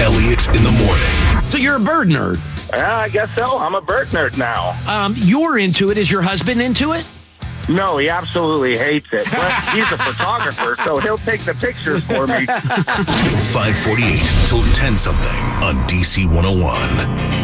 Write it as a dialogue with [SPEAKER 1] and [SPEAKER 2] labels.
[SPEAKER 1] Elliott in the morning.
[SPEAKER 2] So you're a bird nerd.
[SPEAKER 3] Yeah, I guess so. I'm a bird nerd now.
[SPEAKER 2] You're into it. Is your husband into it?
[SPEAKER 3] No, he absolutely hates it. But he's a photographer, so he'll take the pictures for me.
[SPEAKER 1] 548 till 10 something on DC 101.